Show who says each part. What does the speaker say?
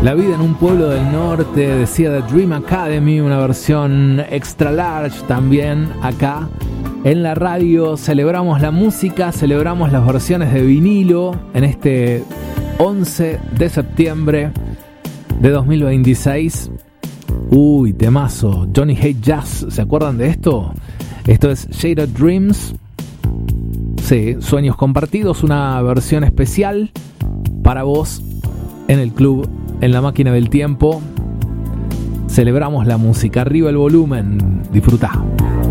Speaker 1: La vida en un pueblo del norte, decía The Dream Academy, una versión extra large también acá. En la radio celebramos la música, celebramos las versiones de vinilo en este 11 de septiembre de 2026. Uy, temazo, Johnny Hate Jazz, ¿se acuerdan de esto? Esto es Shattered Dreams. Sí, Sueños Compartidos, una versión especial para vos en el club, en la máquina del tiempo. Celebramos la música, arriba el volumen, disfrutá.